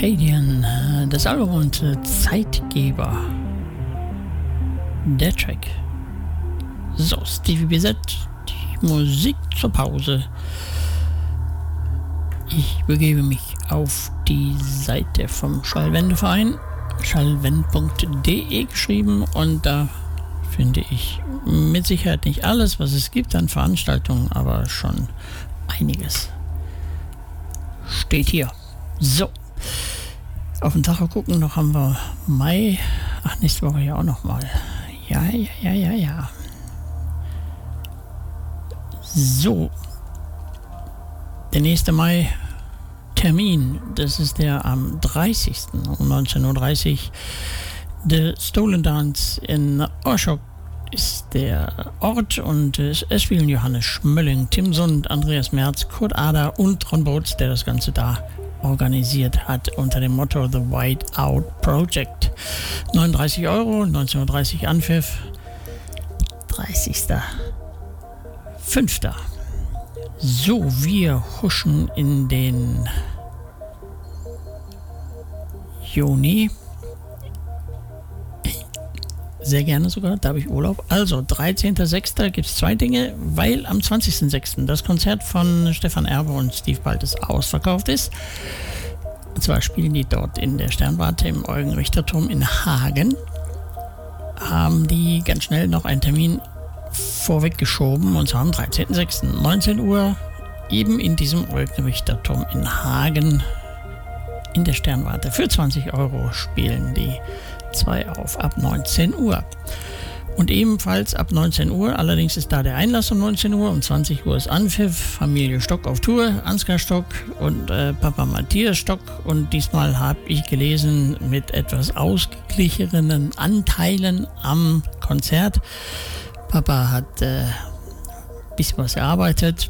Arcadian, das Album und Zeitgeber. Der Track. So, Stevie BZ, die Musik zur Pause. Ich begebe mich auf die Seite vom Schallwendeverein, schallwend.de geschrieben, und da finde ich mit Sicherheit nicht alles, was es gibt an Veranstaltungen, aber schon einiges. Steht hier. So. Auf den Tacho gucken, noch haben wir Mai. Ach, nächste Woche ja auch noch mal. Ja. So. Der nächste Mai-Termin, das ist der am 30. um 19.30 Uhr. The Stolen Dance in Orschok ist der Ort, und es spielen Johannes Schmölling, Tim Sund, Andreas Merz, Kurt Ader und Ron Bootz, der das Ganze da organisiert hat unter dem Motto The White Out Project. 39 Euro, 19.30 Uhr Anpfiff, 30.05. So, wir huschen in den Juni. Sehr gerne sogar, da habe ich Urlaub. Also 13.06. gibt es zwei Dinge, weil am 20.06. das Konzert von Stefan Erbe und Steve Baltes ausverkauft ist. Und zwar spielen die dort in der Sternwarte im Eugen-Richter-Turm in Hagen. Haben die ganz schnell noch einen Termin vorweggeschoben, und zwar am 13.06. 19 Uhr eben in diesem Eugen-Richter-Turm in Hagen in der Sternwarte. Für 20 Euro spielen die zwei auf ab 19 Uhr. Und ebenfalls ab 19 Uhr, allerdings ist da der Einlass um 19 Uhr, um 20 Uhr ist Anpfiff, Familie Stock auf Tour, Ansgar Stock und Papa Matthias Stock. Und diesmal habe ich gelesen, mit etwas ausgeglichenen Anteilen am Konzert. Papa hat ein bisschen was erarbeitet.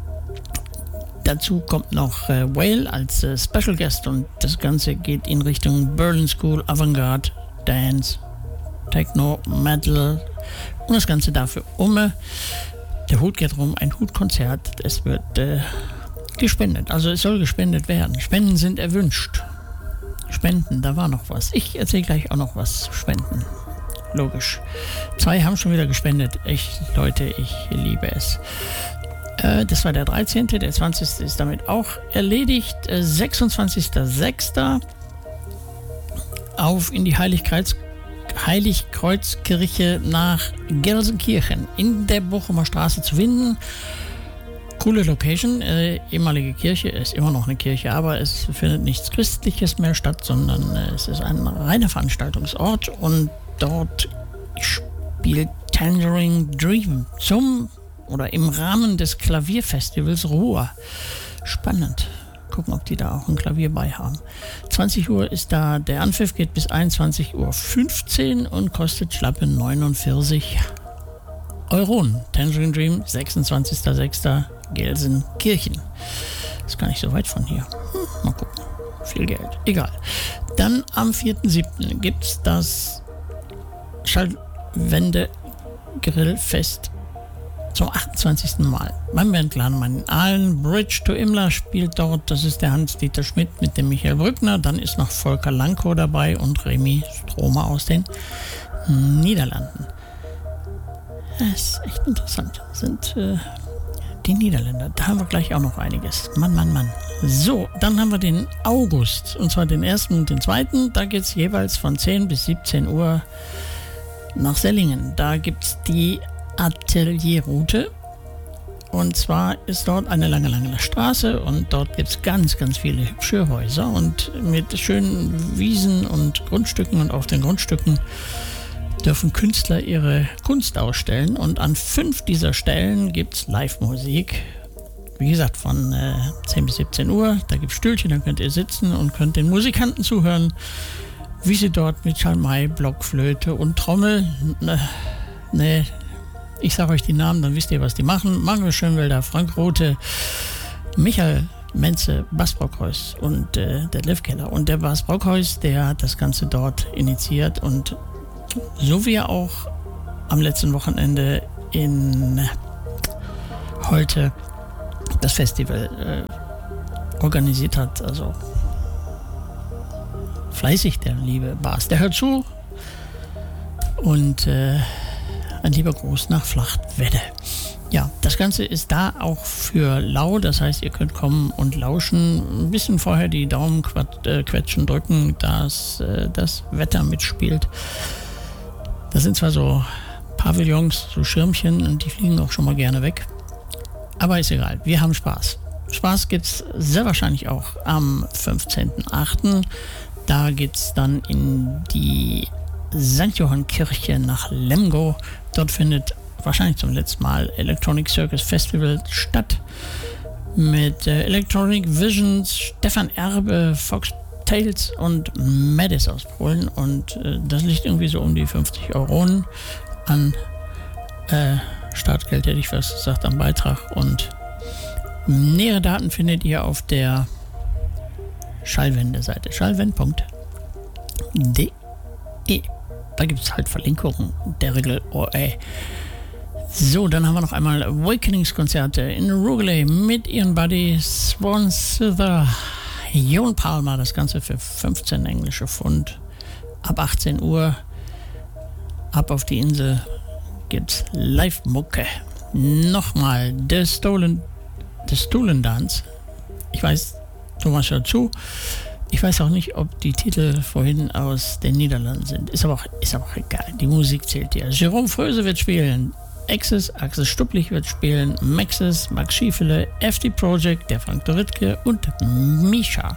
Dazu kommt noch Whale als Special Guest, und das Ganze geht in Richtung Berlin School, Avantgarde, Dance, Techno, Metal, und das Ganze dafür der Hut geht rum, ein Hutkonzert. Es wird gespendet, also es soll gespendet werden. Spenden sind erwünscht. Spenden, da war noch was. Ich erzähle gleich auch noch was zu Spenden. Logisch. 2 haben schon wieder gespendet. Echt, Leute, ich liebe es. Das war der 13., der 20. ist damit auch erledigt. 26.06. auf in die Heiligkreuzkirche nach Gelsenkirchen in der Bochumer Straße zu finden. Coole Location, ehemalige Kirche, ist immer noch eine Kirche, aber es findet nichts Christliches mehr statt, sondern es ist ein reiner Veranstaltungsort, und dort spielt Tangerine Dream im Rahmen des Klavierfestivals Ruhr. Spannend. Gucken, ob die da auch ein Klavier bei haben. 20 Uhr ist da der Anpfiff, geht bis 21.15 Uhr und kostet schlappe 49 Euro. Tangerine Dream, 26.06. Gelsenkirchen. Ist gar nicht so weit von hier. Mal gucken. Viel Geld. Egal. Dann am 4.07. gibt es das Schallwende-Grillfest zum 28. Mal. Beim Bandladen in Aalen. Bridge to Imla spielt dort. Das ist der Hans-Dieter Schmidt mit dem Michael Brückner. Dann ist noch Volker Lankow dabei und Remy Stromer aus den Niederlanden. Das ist echt interessant. Das sind die Niederländer. Da haben wir gleich auch noch einiges. Mann. So, dann haben wir den August. Und zwar den 1. und den 2. Da geht es jeweils von 10 bis 17 Uhr nach Sellingen. Da gibt es die Atelierroute, und zwar ist dort eine lange Straße, und dort gibt es ganz viele hübsche Häuser und mit schönen Wiesen und Grundstücken, und auf den Grundstücken dürfen Künstler ihre Kunst ausstellen, und an 5 dieser Stellen gibt es Live-Musik, wie gesagt von 10 bis 17 Uhr, da gibt es Stühlchen, da könnt ihr sitzen und könnt den Musikanten zuhören, wie sie dort mit Schalmei, Blockflöte und Trommel, ich sage euch die Namen, dann wisst ihr, was die machen. Magnus Schönwelder, Frank Rothe, Michael Menze, Bas Brockhuis und Detlef Keller. Und der Bas Brockhuis, der hat das Ganze dort initiiert, und so wie er auch am letzten Wochenende in Holte das Festival organisiert hat. Also fleißig, der liebe Bas. Der hört zu. Und ein lieber Gruß nach Flachtwedde. Ja, das Ganze ist da auch für lau, das heißt, ihr könnt kommen und lauschen, ein bisschen vorher die Daumen quetschen, drücken, dass das Wetter mitspielt. Das sind zwar so Pavillons, so Schirmchen, und die fliegen auch schon mal gerne weg, aber ist egal, wir haben Spaß. Spaß gibt's sehr wahrscheinlich auch am 15.08. Da geht's dann in die St. Johann Kirche nach Lemgo. Dort findet wahrscheinlich zum letzten Mal Electronic Circus Festival statt mit Electronic Visions, Stefan Erbe, Fox Tales und Madis aus Polen, und das liegt irgendwie so um die 50 Euro an Startgeld, hätte ich fast gesagt, am Beitrag, und nähere Daten findet ihr auf der Schallwende-Seite schallwend.de. Da gibt es halt Verlinkungen der Regel. So, dann haben wir noch einmal Awakenings-Konzerte in Rugeley mit ihren Buddies Swan Sither, Jon Palmer, das Ganze für 15 englische Pfund. Ab 18 Uhr, ab auf die Insel, gibt's Live-Mucke. Nochmal The Stolen Dance. Ich weiß, Thomas hört zu. Ich weiß auch nicht, ob die Titel vorhin aus den Niederlanden sind. Ist aber auch egal. Die Musik zählt ja. Jerome Fröse wird spielen. Axel Stupplich wird spielen, Maxis, Max Schiefele, FD Project, der Frank Doritke und Misha.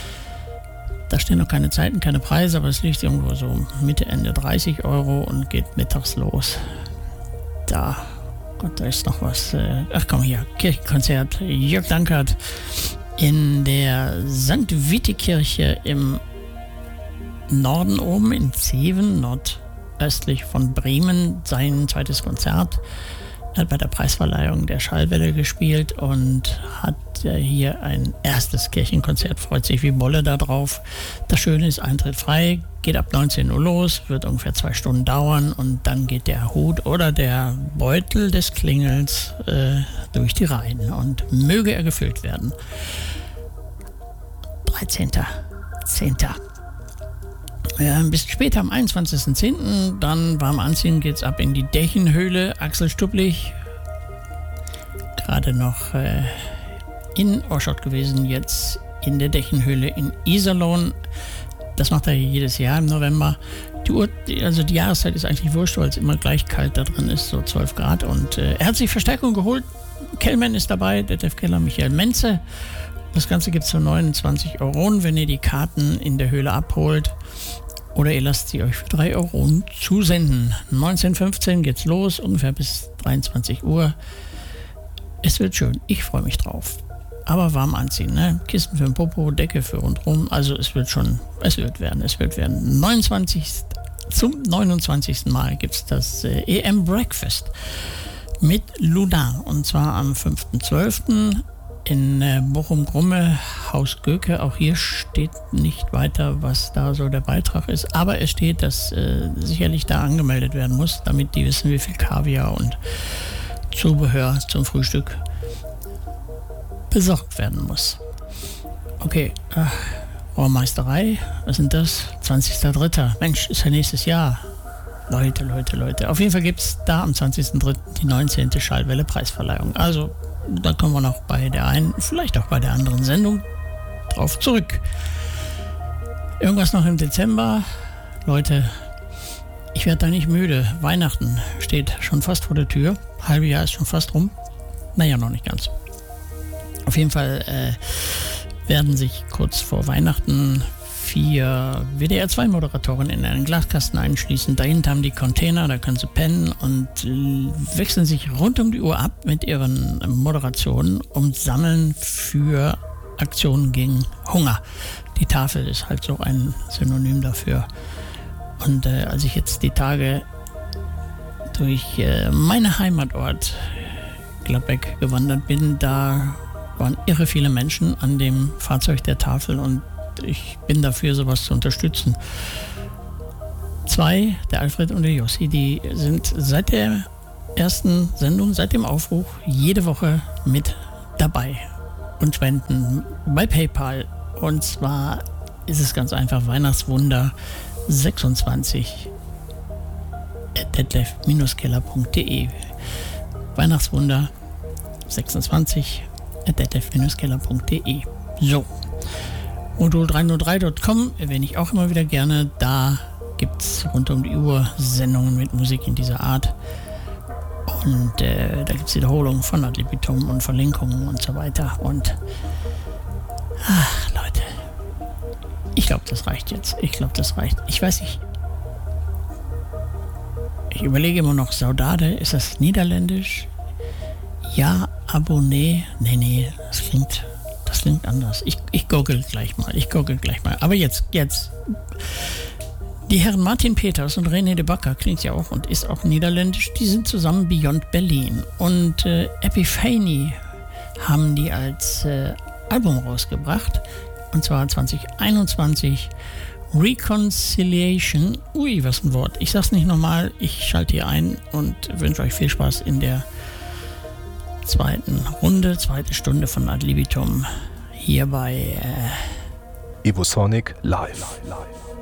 Da stehen noch keine Zeiten, keine Preise, aber es liegt irgendwo so Mitte, Ende 30 Euro und geht mittags los. Da ist noch was. Ach komm, hier, Kirchenkonzert, Jörg Dankert in der St. Viti-Kirche im Norden oben in Zeven, östlich von Bremen, sein zweites Konzert. Er hat bei der Preisverleihung der Schallwelle gespielt und hat hier ein erstes Kirchenkonzert, freut sich wie Bolle da drauf. Das Schöne ist, Eintritt frei, geht ab 19 Uhr los, wird ungefähr 2 Stunden dauern, und dann geht der Hut oder der Beutel des Klingels durch die Reihen, und möge er gefüllt werden. 13.10. Ja, ein bisschen später, am 21.10., dann warm anziehen, geht's ab in die Dächenhöhle. Axel Stupplich, gerade noch in Oschott gewesen, jetzt in der Dächenhöhle in Iserlohn. Das macht er jedes Jahr im November. Die Jahreszeit ist eigentlich wurscht, weil es immer gleich kalt da drin ist, so 12 Grad. Und er hat sich Verstärkung geholt. Kellmann ist dabei, Detlef Keller, Michael Menze. Das Ganze gibt es für 29 Euro, wenn ihr die Karten in der Höhle abholt. Oder ihr lasst sie euch für 3 Euro zusenden. 19.15 geht's los, ungefähr bis 23 Uhr. Es wird schön, ich freue mich drauf. Aber warm anziehen, ne? Kissen für den Popo, Decke für rundherum. Also es wird werden. Zum 29. Mal gibt es das EM Breakfast mit Luna. Und zwar am 5.12. in Bochum-Grumme, Haus Göke. Auch hier steht nicht weiter, was da so der Beitrag ist. Aber es steht, dass sicherlich da angemeldet werden muss, damit die wissen, wie viel Kaviar und Zubehör zum Frühstück besorgt werden muss. Okay, Rohrmeisterei, was sind das? 20.03. Mensch, ist ja nächstes Jahr. Leute. Auf jeden Fall gibt es da am 20.03. die 19. Schallwelle Preisverleihung. Also da kommen wir noch bei der einen, vielleicht auch bei der anderen Sendung drauf zurück. Irgendwas noch im Dezember. Leute, ich werde da nicht müde. Weihnachten steht schon fast vor der Tür. Halbe Jahr ist schon fast rum. Naja, noch nicht ganz. Auf jeden Fall werden sich kurz vor Weihnachten 4 WDR2-Moderatoren in einen Glaskasten einschließen. Dahinter haben die Container, da können sie pennen und wechseln sich rund um die Uhr ab mit ihren Moderationen und sammeln für Aktionen gegen Hunger. Die Tafel ist halt so ein Synonym dafür. Und als ich jetzt die Tage durch meinen Heimatort Gladbeck gewandert bin, da waren irre viele Menschen an dem Fahrzeug der Tafel, und ich bin dafür, sowas zu unterstützen. 2, der Alfred und der Jossi, die sind seit der ersten Sendung, seit dem Aufruf, jede Woche mit dabei und spenden bei PayPal. Und zwar ist es ganz einfach Weihnachtswunder 26 detlef-keller.de. Weihnachtswunder 26 detlef-keller.de. So. Modul303.com erwähne ich auch immer wieder gerne. Da gibt es rund um die Uhr Sendungen mit Musik in dieser Art. Und da gibt es Wiederholungen von Ad libitum und Verlinkungen und so weiter. Und Leute, ich glaube, das reicht jetzt. Ich weiß nicht. Ich überlege immer noch, Saudade, ist das niederländisch? Ja, Abonné. Nee, das klingt anders. Ich google gleich mal. Aber jetzt. Die Herren Martin Peters und René de Backer, klingt ja auch und ist auch niederländisch, die sind zusammen Beyond Berlin. Und Epiphany haben die als Album rausgebracht. Und zwar 2021. Reconciliation. Ui, was ein Wort. Ich sag's nicht nochmal. Ich schalte hier ein und wünsche euch viel Spaß in der zweite Stunde von Ad libitum hier bei Evosonic Live.